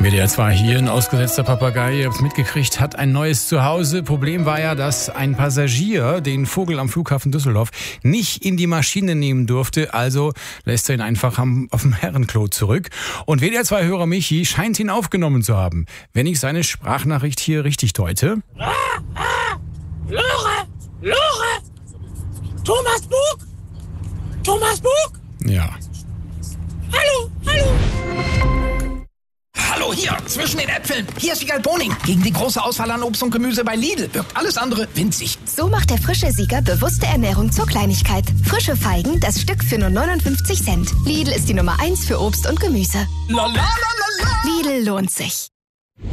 WDR 2 hier, ein ausgesetzter Papagei, ihr habt's mitgekriegt, hat ein neues Zuhause. Problem war ja, dass ein Passagier den Vogel am Flughafen Düsseldorf nicht in die Maschine nehmen durfte, also lässt er ihn einfach auf dem Herrenklo zurück. Und WDR 2-Hörer Michi scheint ihn aufgenommen zu haben, wenn ich seine Sprachnachricht hier richtig deute. Lore! Thomas Bug! Ja. Hallo! Hallo, hier, zwischen den Äpfeln. Hier ist Sieger Boning. Gegen die große Auswahl an Obst und Gemüse bei Lidl wirkt alles andere winzig. So macht der frische Sieger bewusste Ernährung zur Kleinigkeit. Frische Feigen, das Stück für nur 59 Cent. Lidl ist die Nummer 1 für Obst und Gemüse. La la la la la. Lidl lohnt sich.